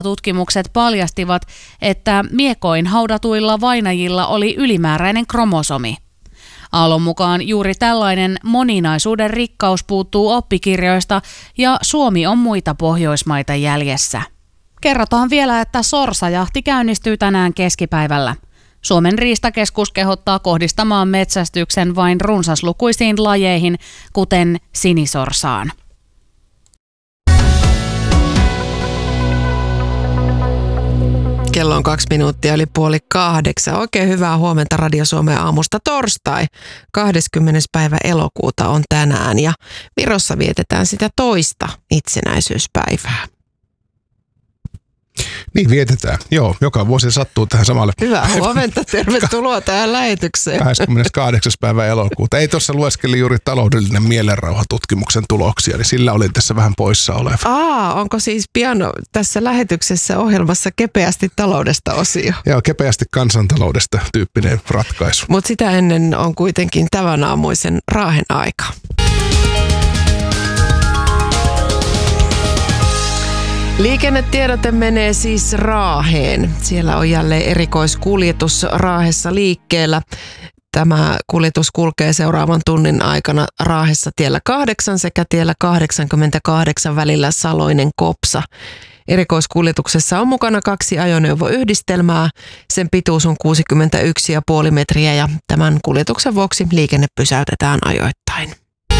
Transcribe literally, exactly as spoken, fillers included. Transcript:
Tutkimukset paljastivat, että miekoin haudatuilla vainajilla oli ylimääräinen kromosomi. Aallon mukaan juuri tällainen moninaisuuden rikkaus puuttuu oppikirjoista ja Suomi on muita Pohjoismaita jäljessä. Kerrotaan vielä, että sorsajahti käynnistyy tänään keskipäivällä. Suomen riistakeskus kehottaa kohdistamaan metsästyksen vain runsaslukuisiin lajeihin, kuten sinisorsaan. Kello on kaksi minuuttia eli puoli kahdeksan. Oikein hyvää huomenta Radio Suomen aamusta. Torstai, kahdeskymmenes päivä elokuuta on tänään ja Virossa vietetään sitä toista itsenäisyyspäivää. Niin vietetään. Joo, joka vuosi sattuu tähän samalle. Hyvää huomenta, tervetuloa tähän lähetykseen. kahdeskymmeneskahdeksas päivä elokuuta. Ei tuossa lueskeli juuri taloudellinen mielenrauhatutkimuksen tuloksia, niin sillä olin tässä vähän poissa oleva. Aa, onko siis pian tässä lähetyksessä ohjelmassa kepeästi taloudesta osio? Joo, kepeästi kansantaloudesta tyyppinen ratkaisu. Mutta sitä ennen on kuitenkin tämän aamuisen Raahen aika. Liikennetiedote menee siis Raaheen. Siellä on jälleen erikoiskuljetus Raahessa liikkeellä. Tämä kuljetus kulkee seuraavan tunnin aikana Raahessa tiellä kahdeksan sekä tiellä kahdeksankymmentäkahdeksan välillä Saloinen-Kopsa. Erikoiskuljetuksessa on mukana kaksi ajoneuvoyhdistelmää. Sen pituus on kuusikymmentäyksi pilkku viisi metriä ja tämän kuljetuksen vuoksi liikenne pysäytetään ajoittain.